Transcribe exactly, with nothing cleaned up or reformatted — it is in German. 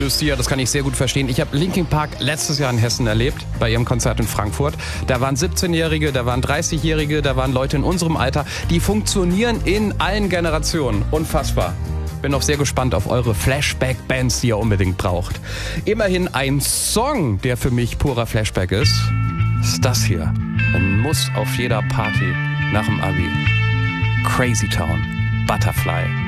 Lucia, das kann ich sehr gut verstehen. Ich habe Linkin Park letztes Jahr in Hessen erlebt, bei ihrem Konzert in Frankfurt. Da waren siebzehnjährige, da waren dreißigjährige, da waren Leute in unserem Alter. Die funktionieren in allen Generationen. Unfassbar. Bin auch sehr gespannt auf eure Flashback-Bands, die ihr unbedingt braucht. Immerhin ein Song, der für mich purer Flashback ist, ist das hier. Man muss auf jeder Party nach dem Abi. Crazy Town, Butterfly.